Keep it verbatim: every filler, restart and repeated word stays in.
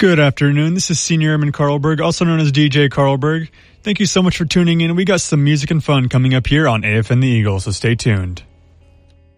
Good afternoon. This is Senior Airman Carlberg, also known as D J Carlberg. Thank you so much for tuning in. We got some music and fun coming up here on A F N The Eagle, so stay tuned.